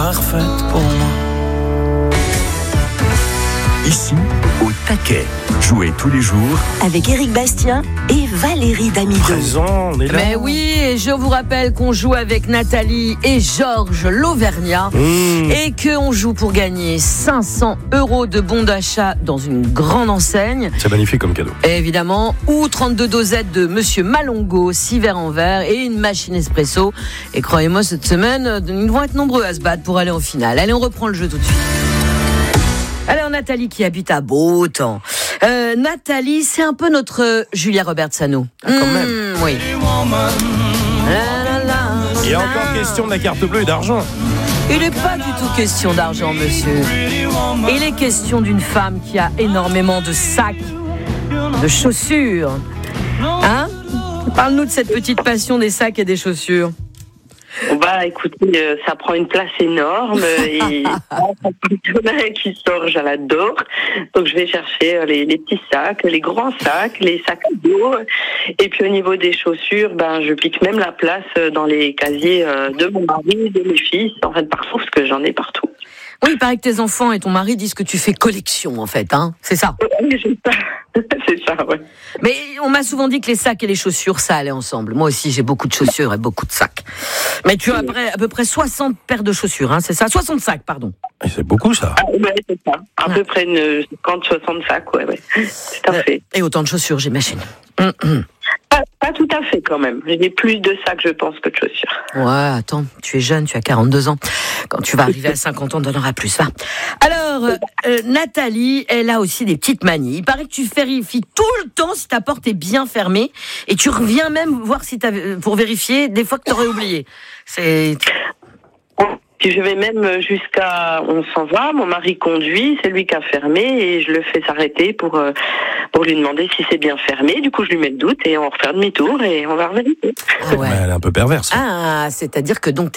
parfaite pour moi. Ici, au taquet. Jouez tous les jours avec Éric Bastien et Valérie Damido. Présent, on est là. Mais oui, et je vous rappelle qu'on joue avec Nathalie et Georges Lauvergnat et qu'on joue pour gagner 500 € de bons d'achat dans une grande enseigne. C'est magnifique comme cadeau. Et évidemment, ou 32 dosettes de Monsieur Malongo, 6 verres en verre et une machine espresso. Et croyez-moi, cette semaine, ils vont être nombreux à se battre pour aller en finale. Allez, on reprend le jeu tout de suite. Alors Nathalie qui habite à Beautemps. Nathalie, c'est un peu notre Julia Robertsano. Ah, quand même. Oui. Il y a encore question de la carte bleue et d'argent. Il n'est pas du tout question d'argent, monsieur. Il est question d'une femme qui a énormément de sacs, de chaussures. Hein ? Parle-nous de cette petite passion des sacs et des chaussures. Bah, écoutez, ça prend une place énorme et il y en a qui sort, je l'adore. Donc, je vais chercher les petits sacs, les grands sacs, les sacs à dos. Et puis, au niveau des chaussures, ben, je pique même la place dans les casiers de mon mari, de mes fils, en fait, partout, parce que j'en ai partout. Oui, il paraît que tes enfants et ton mari disent que tu fais collection, en fait, hein. C'est ça? Oui, c'est ça. C'est ça, ouais. Mais on m'a souvent dit que les sacs et les chaussures, ça allait ensemble. Moi aussi, j'ai beaucoup de chaussures et beaucoup de sacs. Mais tu as à peu près 60 paires de chaussures, hein, c'est ça? 60 sacs, pardon. Et c'est beaucoup, ça. Ah, ouais, c'est ça. À peu près 50-60 sacs, ouais. Tout à fait. Et autant de chaussures, j'imagine. Pas tout à fait, quand même. J'ai plus de sacs, je pense, que de chaussures. Ouais, attends, tu es jeune, tu as 42 ans. Quand tu vas arriver à 50 ans, on en aura plus, va. Alors, Nathalie, elle a aussi des petites manies. Il paraît que tu vérifies tout le temps si ta porte est bien fermée et tu reviens même voir si pour vérifier des fois que tu aurais oublié. Puis je vais même jusqu'à... On s'en va, mon mari conduit, c'est lui qui a fermé et je le fais s'arrêter pour lui demander si c'est bien fermé. Du coup, je lui mets le doute et on refait demi-tour et on va revérifier. Ah ouais. Elle est un peu perverse. Ah, c'est-à-dire que donc